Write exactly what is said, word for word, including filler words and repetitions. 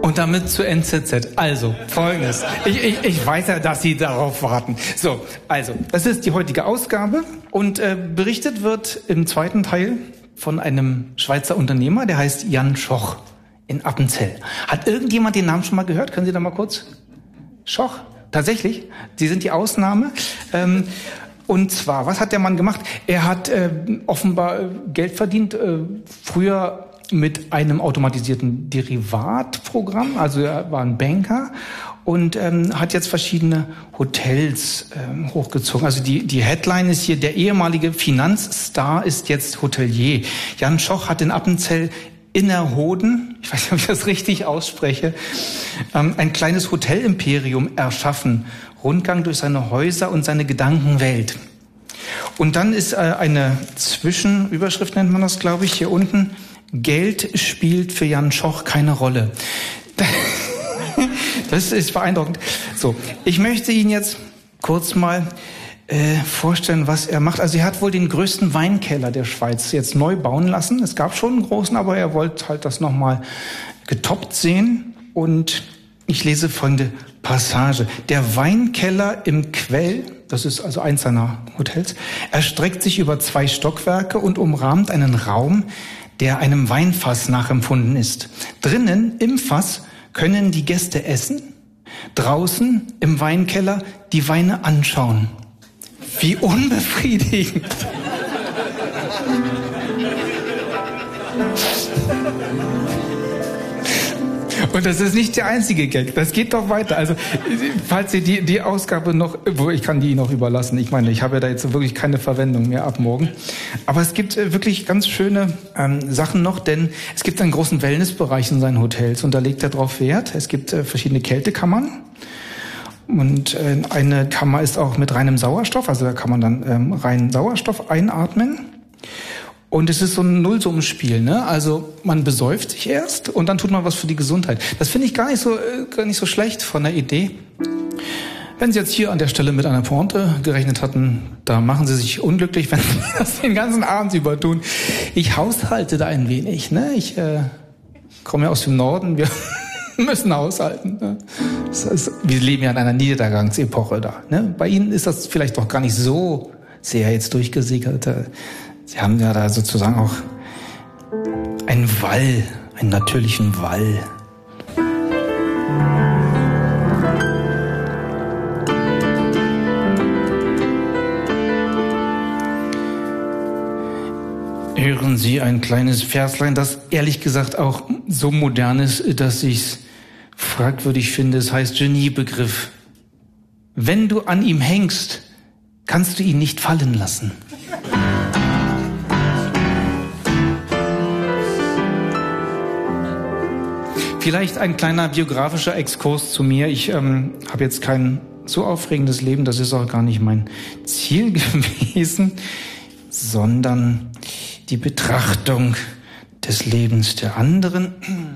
Und damit zu N Z Z. Also, Folgendes. Ich, ich, ich weiß ja, dass Sie darauf warten. So, also, das ist die heutige Ausgabe. Und äh, berichtet wird im zweiten Teil von einem Schweizer Unternehmer, der heißt Jan Schoch in Appenzell. Hat irgendjemand den Namen schon mal gehört? Können Sie da mal kurz? Schoch? Tatsächlich? Sie sind die Ausnahme. Ähm, und zwar, was hat der Mann gemacht? Er hat äh, offenbar äh, Geld verdient. Äh, früher mit einem automatisierten Derivatprogramm, also er war ein Banker und ähm, hat jetzt verschiedene Hotels ähm, hochgezogen. Also die die Headline ist hier: Der ehemalige Finanzstar ist jetzt Hotelier. Jan Schoch hat in Appenzell Innerrhoden, ich weiß nicht, ob ich das richtig ausspreche, ähm, ein kleines Hotelimperium erschaffen. Rundgang durch seine Häuser und seine Gedankenwelt. Und dann ist äh, eine Zwischenüberschrift, nennt man das, glaube ich, hier unten: Geld spielt für Jan Schoch keine Rolle. Das ist beeindruckend. So, ich möchte Ihnen jetzt kurz mal äh, vorstellen, was er macht. Also er hat wohl den größten Weinkeller der Schweiz jetzt neu bauen lassen. Es gab schon einen großen, aber er wollte halt das nochmal getoppt sehen. Und ich lese folgende Passage. Der Weinkeller im Quell, das ist also eins seiner Hotels, erstreckt sich über zwei Stockwerke und umrahmt einen Raum, der einem Weinfass nachempfunden ist. Drinnen im Fass können die Gäste essen, draußen im Weinkeller die Weine anschauen. Wie unbefriedigend. Und das ist nicht der einzige Gag. Das geht doch weiter. Also, falls Sie die, die Ausgabe noch, wo ich kann die Ihnen auch überlassen. Ich meine, ich habe ja da jetzt wirklich keine Verwendung mehr ab morgen. Aber es gibt wirklich ganz schöne ähm, Sachen noch, denn es gibt einen großen Wellnessbereich in seinen Hotels und da legt er drauf Wert. Es gibt äh, verschiedene Kältekammern. Und äh, eine Kammer ist auch mit reinem Sauerstoff. Also da kann man dann ähm, reinen Sauerstoff einatmen. Und es ist so ein Nullsummenspiel, ne? Also man besäuft sich erst und dann tut man was für die Gesundheit. Das finde ich gar nicht so gar nicht so schlecht von der Idee. Wenn Sie jetzt hier an der Stelle mit einer Pointe gerechnet hatten, da machen Sie sich unglücklich, wenn Sie das den ganzen Abend über tun. Ich haushalte da ein wenig, ne? Ich äh, komme ja aus dem Norden, wir müssen haushalten. Ne? Das heißt, wir leben ja in einer Niedergangsepoche da. Ne? Bei Ihnen ist das vielleicht doch gar nicht so sehr jetzt durchgesickert. Sie haben ja da sozusagen auch einen Wall, einen natürlichen Wall. Hören Sie ein kleines Verslein, das ehrlich gesagt auch so modern ist, dass ich's fragwürdig finde. Es heißt Geniebegriff. Wenn du an ihm hängst, kannst du ihn nicht fallen lassen. Vielleicht ein kleiner biografischer Exkurs zu mir. Ich ähm, habe jetzt kein so aufregendes Leben, das ist auch gar nicht mein Ziel gewesen, sondern die Betrachtung des Lebens der anderen.